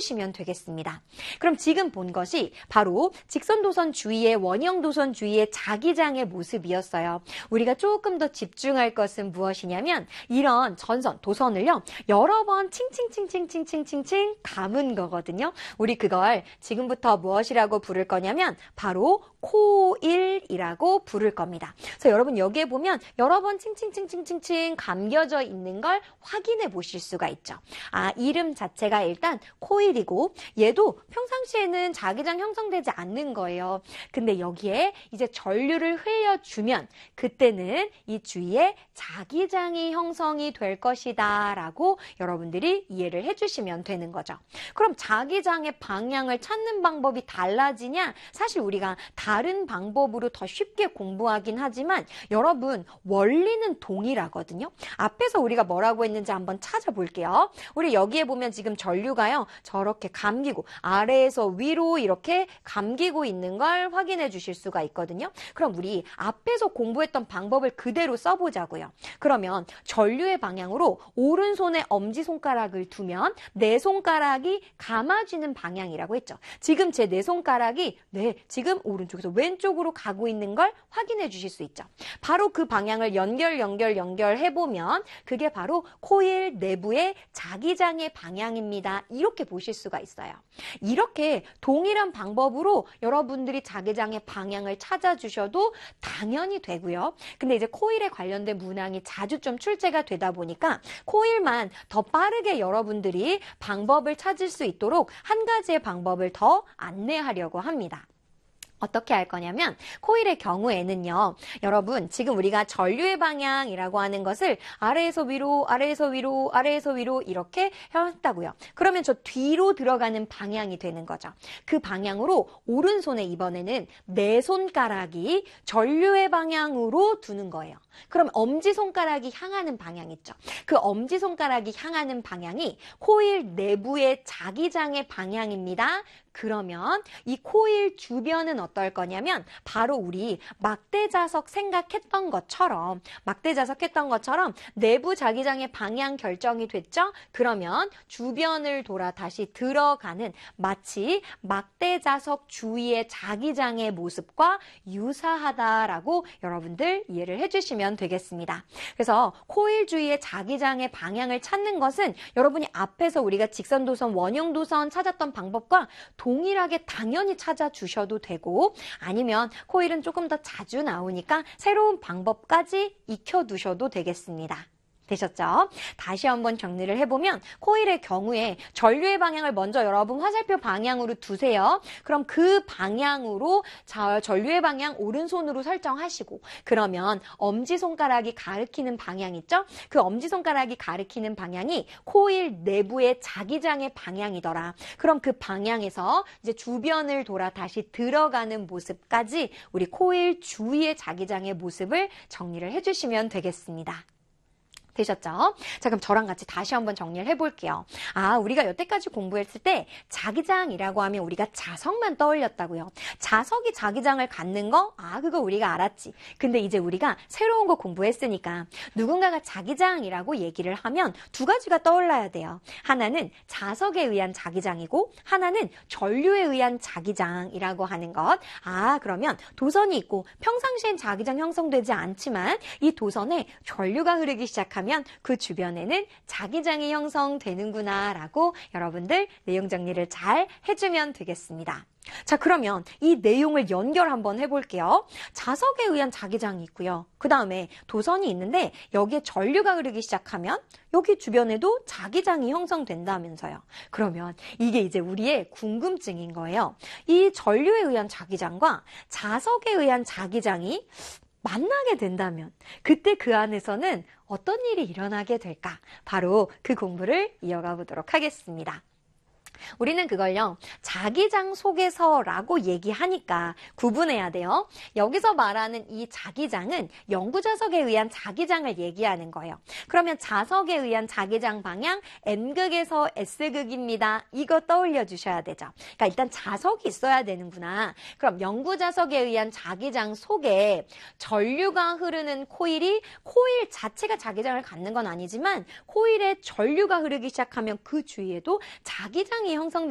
해주시면 되겠습니다. 그럼 지금 본 것이 바로 직선도선 주위의 원형도선 주위의 자기장의 모습이었어요. 우리가 조금 더 집중할 것은 무엇이냐면 이런 전선, 도선을요 여러 번 칭칭칭칭칭칭칭칭 감은 거거든요. 우리 그걸 지금부터 무엇이라고 부를 거냐면 바로 코일이라고 부를 겁니다. 그래서 여러분 여기에 보면 여러 번 칭칭칭칭칭칭 감겨져 있는 걸 확인해 보실 수가 있죠. 이름 자체가 일단 코일이고 얘도 평상시에는 자기장 형성되지 않는 거예요. 근데 여기에 이제 전류를 흘려주면 그때는 이 주위에 자기장이 형성이 될 것이다 라고 여러분들이 이해를 해주시면 되는 거죠. 그럼 자기장의 방향을 찾는 방법이 달라지냐? 사실 우리가 다른 방법으로 더 쉽게 공부하긴 하지만 여러분 원리는 동일하거든요. 앞에서 우리가 뭐라고 했는지 한번 찾아볼게요. 우리 여기에 보면 지금 전류가요 저렇게 감기고 아래에서 위로 이렇게 감기고 있는 걸 확인해 주실 수가 있거든요. 그럼 우리 앞에서 공부했던 방법을 그대로 써보자고요. 그러면 전류의 방향으로 오른손에 엄지손가락을 두면 내 손가락이 감아지는 방향이라고 했죠. 지금 제 네 손가락이 지금 오른쪽에서 왼쪽으로 가고 있는 걸 확인해 주실 수 있죠. 바로 그 방향을 연결해보면 그게 바로 코일 내부의 자기장의 방향입니다. 이렇게 보실 수가 있어요. 이렇게 동일한 방법으로 여러분들이 자기장의 방향을 찾아주셔도 당연히 되고요. 근데 이제 코일에 관련된 문항이 자주 좀 출제가 되다 보니까 코일만 더 빠르게 여러분들이 방법을 찾을 수 있도록 한 가지의 방법을 더 안내하려고 합니다. 어떻게 할 거냐면 코일의 경우에는요. 여러분 지금 우리가 전류의 방향이라고 하는 것을 아래에서 위로 아래에서 위로 아래에서 위로 이렇게 했다고요. 그러면 저 뒤로 들어가는 방향이 되는 거죠. 그 방향으로 오른손에 이번에는 내 손가락이 전류의 방향으로 두는 거예요. 그럼 엄지손가락이 향하는 방향 있죠. 그 엄지손가락이 향하는 방향이 코일 내부의 자기장의 방향입니다. 그러면 이 코일 주변은 어떨 거냐면 바로 우리 막대자석 생각했던 것처럼 내부 자기장의 방향 결정이 됐죠? 그러면 주변을 돌아 다시 들어가는 마치 막대자석 주위의 자기장의 모습과 유사하다라고 여러분들 이해를 해주시면 되겠습니다. 그래서 코일 주위의 자기장의 방향을 찾는 것은 여러분이 앞에서 우리가 직선도선, 원형도선 찾았던 방법과 동일하게 당연히 찾아주셔도 되고 아니면 코일은 조금 더 자주 나오니까 새로운 방법까지 익혀두셔도 되겠습니다. 되셨죠? 다시 한번 정리를 해보면 코일의 경우에 전류의 방향을 먼저 여러분 화살표 방향으로 두세요. 그럼 그 방향으로 전류의 방향 오른손으로 설정하시고 그러면 엄지손가락이 가리키는 방향 있죠? 그 엄지손가락이 가리키는 방향이 코일 내부의 자기장의 방향이더라. 그럼 그 방향에서 이제 주변을 돌아 다시 들어가는 모습까지 우리 코일 주위의 자기장의 모습을 정리를 해주시면 되겠습니다. 되셨죠? 자, 그럼 저랑 같이 다시 한번 정리를 해볼게요. 우리가 여태까지 공부했을 때 자기장이라고 하면 우리가 자석만 떠올렸다고요. 자석이 자기장을 갖는 거? 그거 우리가 알았지. 근데 이제 우리가 새로운 거 공부했으니까 누군가가 자기장이라고 얘기를 하면 두 가지가 떠올라야 돼요. 하나는 자석에 의한 자기장이고 하나는 전류에 의한 자기장이라고 하는 것. 그러면 도선이 있고 평상시엔 자기장 형성되지 않지만 이 도선에 전류가 흐르기 시작하면 그 주변에는 자기장이 형성되는구나 라고 여러분들 내용 정리를 잘 해주면 되겠습니다. 자, 그러면 이 내용을 연결 한번 해볼게요. 자석에 의한 자기장이 있고요. 그 다음에 도선이 있는데 여기에 전류가 흐르기 시작하면 여기 주변에도 자기장이 형성된다면서요. 그러면 이게 이제 우리의 궁금증인 거예요. 이 전류에 의한 자기장과 자석에 의한 자기장이 만나게 된다면 그때 그 안에서는 어떤 일이 일어나게 될까? 바로 그 공부를 이어가 보도록 하겠습니다. 우리는 그걸요, 자기장 속에서라고 얘기하니까 구분해야 돼요. 여기서 말하는 이 자기장은 영구자석에 의한 자기장을 얘기하는 거예요. 그러면 자석에 의한 자기장 방향 N극에서 S극입니다. 이거 떠올려 주셔야 되죠. 그러니까 일단 자석이 있어야 되는구나. 그럼 영구자석에 의한 자기장 속에 전류가 흐르는 코일 자체가 자기장을 갖는 건 아니지만 코일에 전류가 흐르기 시작하면 그 주위에도 자기장이 형성되는